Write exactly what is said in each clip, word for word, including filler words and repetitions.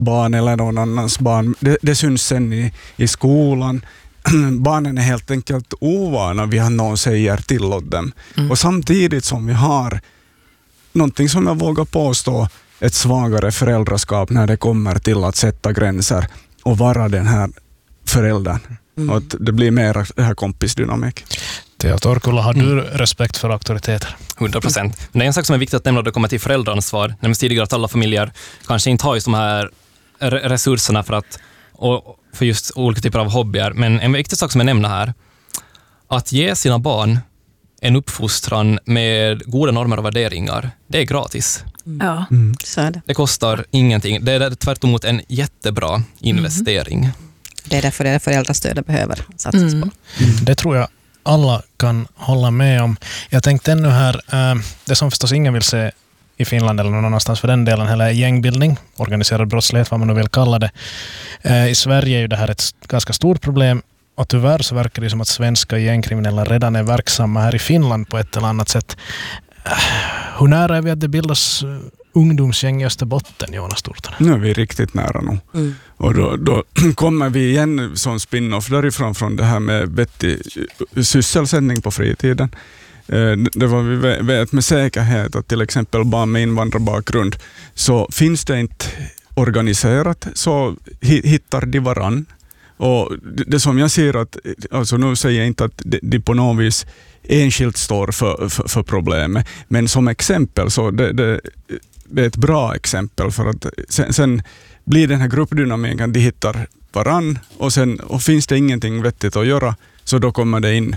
barn eller någon annans barn. Det, det syns sen i, i skolan. Barnen är helt enkelt ovana vid att någon säger till åt dem. Mm. Och samtidigt som vi har någonting som jag vågar påstå ett svagare föräldraskap när det kommer till att sätta gränser och vara den här föräldern. Mm. Och att det blir mer det här kompisdynamik. Theo Torkula, har du respekt för auktoriteter? hundra procent. Men det är en sak som är viktigt att nämna när det kommer till föräldraansvar. Nämns tidigare att alla familjer kanske inte har just de här resurserna för att och för just olika typer av hobbyer. Men en viktig sak som jag nämner här, att ge sina barn en uppfostran med goda normer och värderingar, det är gratis. Mm. Ja, mm. så är det. Det kostar ingenting. Det är tvärtom mot en jättebra investering. Mm. Det är därför det föräldrastödet behöver satsas mm. på. Mm. Det tror jag alla kan hålla med om. Jag tänkte ännu här, äh, det som förstås ingen vill se i Finland eller någon annanstans för den delen heller, gängbildning, organiserad brottslighet, vad man nu vill kalla det. Äh, I Sverige är ju det här ett ganska stort problem, och tyvärr så verkar det som att svenska gängkriminella redan är verksamma här i Finland på ett eller annat sätt. Äh, hur nära är vi att det bildas uh, ungdomsgäng i Österbotten, Jonas Tortonen? Nu är vi riktigt nära nu. Mm. Och då, då kommer vi igen som spin-off därifrån från det här med vettig sysselsättning på fritiden. Det var vi vet med säkerhet att till exempel barn med invandrarbakgrund, så finns det inte organiserat så hittar de varann. Och det som jag ser att, alltså nu säger jag inte att de på något vis enskilt står för, för, för problemet, men som exempel så det, det, det är ett bra exempel, för att sen, sen blir den här gruppdynamiken, de hittar varann och sen och finns det ingenting vettigt att göra, så då kommer det in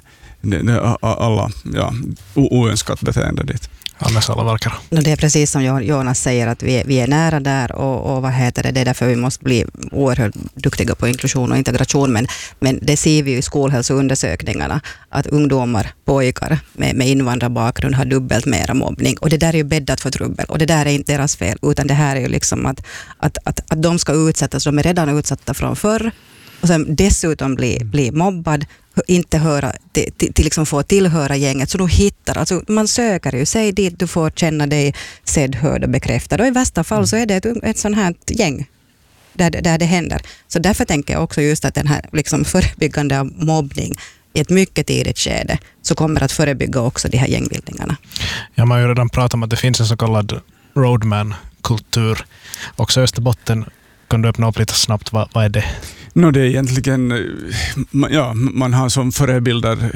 alla ja, oönskat beteende dit. Annars alla verkar. Det är precis som Jonas säger, att vi är, vi är nära där och, och vad heter det, det är därför vi måste bli oerhört duktiga på inklusion och integration, men, men det ser vi ju i skolhälsoundersökningarna att ungdomar, pojkar med, med invandrarbakgrund har dubbelt mera mobbning, och det där är ju bäddat för trubbel, och det där är inte deras fel, utan det här är ju liksom att, att, att, att de ska utsättas, de är redan utsatta från förr, och sen dessutom bli, bli mobbad, inte höra, till, till liksom få tillhöra gänget, så då hittar, alltså man söker ju, säg dit du får känna dig sedd, hörd och bekräftad, och i värsta fall så är det ett, ett sånt här gäng där, där det händer. Så därför tänker jag också just att den här liksom förebyggande av mobbning i ett mycket tidigt skede så kommer att förebygga också de här gängbildningarna. Ja, man har ju redan pratat om att det finns en så kallad roadman-kultur. Också i Österbotten, kan du öppna upp lite snabbt, vad, vad är det? No, det är egentligen, ja, man har som förebilder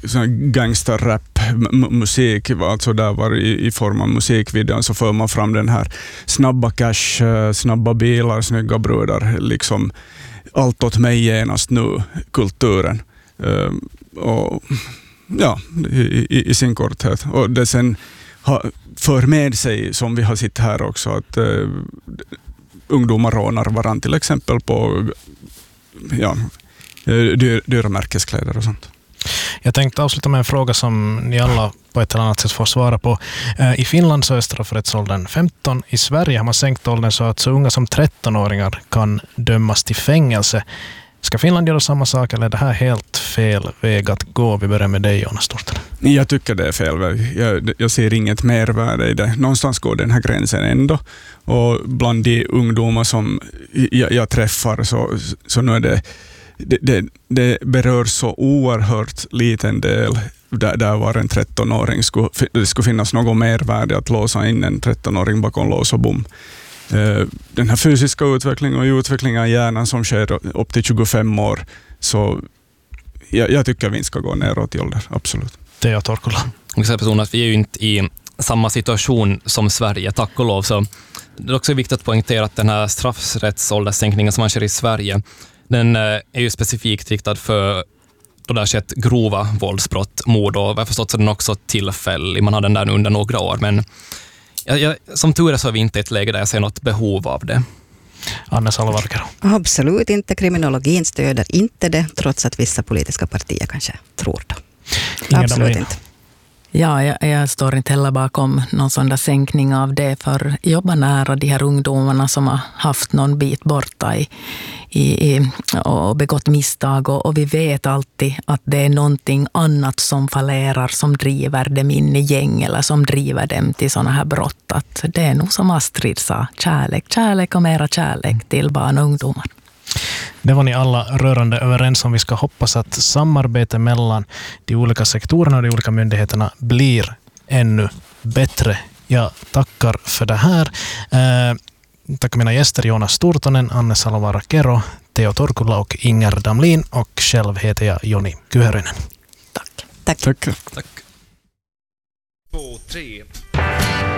gangsterrap musik, alltså där var i, i form av musikvideon så för man fram den här snabba cash, snabba bilar, snygga bröder, liksom allt åt mig genast nu, kulturen. Uh, och ja, i, i, i sin korthet. Och det sen har, för med sig, som vi har sett här också, att uh, ungdomar rånar varann till exempel på ja, dyr, dyra märkeskläder och sånt. Jag tänkte avsluta med en fråga som ni alla på ett eller annat sätt får svara på. I Finland så är straffrättsåldern femton. I Sverige har man sänkt åldern så att så unga som tretton-åringar kan dömas till fängelse. Ska Finland göra samma sak, eller är det här helt fel väg att gå? Vi börjar med dig, Jonas Tortonen. Jag tycker det är fel väg. Jag, jag ser inget mervärde i det. Någonstans går den här gränsen ändå. Och bland de ungdomar som jag, jag träffar så, så nu är det, det, det, det berör så oerhört liten del där, där var en tretton-åring skulle, det skulle finnas något mervärde att låsa in en tretton-åring bakom lås och bom. Den här fysiska utvecklingen och utvecklingen av hjärnan som sker upp till tjugofem år, så jag, jag tycker vi inte ska gå neråt i ålder, absolut. Det är jag, Torkula. Jag säger personligen att vi är ju inte i samma situation som Sverige, tack och lov, så det är också viktigt att poängtera att den här straffrättsålderssänkningen som man sker i Sverige, den är ju specifikt riktad för då det har skett grova våldsbrott, mord, och jag har förstått så den också tillfällig, man har den där under några år, men Jag, jag, som tur är så är vi inte i ett läge där jag ser något behov av det. Anna Salvarkaro. Absolut inte. Kriminologin stöder inte det, trots att vissa politiska partier kanske tror det. Absolut inte. Ja, jag, jag står inte heller bakom någon sån där sänkning av det, för jobba nära de här ungdomarna som har haft någon bit borta i, i, i, och begått misstag och, och vi vet alltid att det är någonting annat som fallerar, som driver dem in i gäng eller som driver dem till sådana här brott. Att det är nog som Astrid sa, kärlek, kärlek och mera kärlek till barn och ungdomar. Det var ni alla rörande överens om. Vi ska hoppas att samarbete mellan de olika sektorerna och de olika myndigheterna blir ännu bättre. Jag tackar för det här. Eh, tackar mina gäster Jonas Sturtonen, Anne Salovara Kero, Teo Torkula och Inger Damlin, och själv heter jag Joni Kyhörynen. Tack. Tack. Tack. Tack. Två, tre.